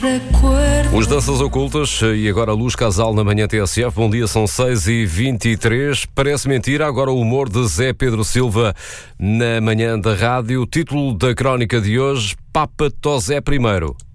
Os Danças Ocultas e agora Luz Casal na manhã TSF. Bom dia, são 6h23. Parece mentira, agora o humor de Zé Pedro Silva na manhã da rádio. Título da crónica de hoje: Papa Tosé I.